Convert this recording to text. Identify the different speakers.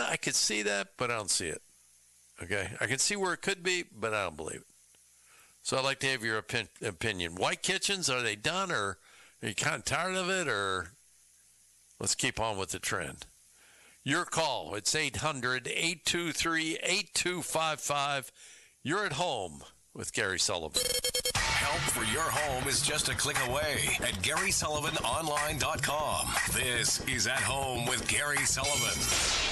Speaker 1: I could see that, but I don't see it. Okay? I can see where it could be, but I don't believe it. So I'd like to have your opinion. White kitchens, are they done, or are you kind of tired of it, or let's keep on with the trend? Your call. It's 800-823-8255. You're at home with Gary Sullivan.
Speaker 2: Help for your home is just a click away at GarySullivanOnline.com. This is At Home with Gary Sullivan.